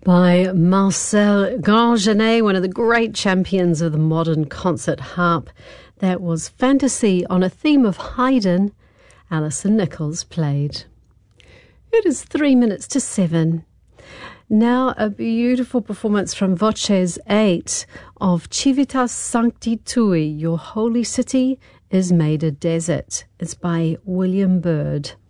by Marcel Grandjeannet, one of the great champions of the modern concert harp. That was Fantasy on a theme of Haydn. Alison Nichols played. It is 3 minutes to 7. Now a beautiful performance from Voces 8 of Civitas Sancti Tui, Your Holy City is Made a Desert. It's by William Byrd.